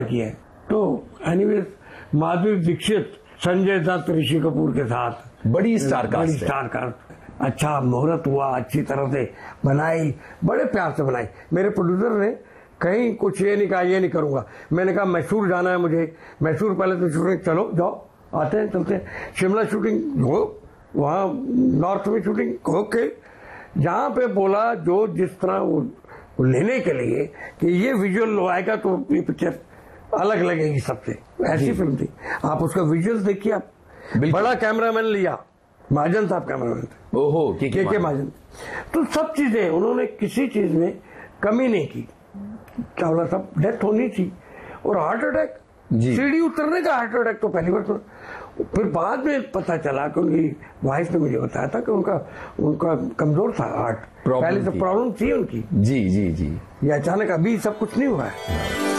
की है। तो एनीवेज माधुरी दीक्षित, संजय दत्त, ऋषि कपूर के साथ बड़ी स्टार कास्ट। अच्छा मुहूर्त हुआ, अच्छी तरह से बनाई, बड़े प्यार से बनाई। मेरे प्रोड्यूसर ने कहीं कुछ ये नहीं कहा ये नहीं करूंगा। मैंने कहा मैसूर जाना है मुझे, मैसूर पहले तो शूटिंग, चलो जाओ, आते हैं चलते हैं। शिमला शूटिंग हो, वहां नॉर्थ में शूटिंग होके, जहां पे बोला जो जिस तरह वो लेने के लिए कि ये विजुअल आएगा तो ये पिक्चर अलग लगेगी सबसे, ऐसी फिल्म थी। आप उसका विजुअल देखिए। आप बड़ा कैमरामैन लिया, महाजन साहब कैमरामैन थे। ओहो, के महाजन। तो सब चीजें उन्होंने किसी चीज में कमी नहीं की। क्या बोला, सब डेथ होनी थी और हार्ट अटैक, सीढ़ी उतरने का हार्ट अटैक तो पहली बार। फिर बाद में पता चला कि उनकी वाइफ ने मुझे बताया था कि उनका कमजोर था हार्ट, पहले से प्रॉब्लम थी उनकी। जी जी जी, ये अचानक अभी सब कुछ नहीं हुआ है।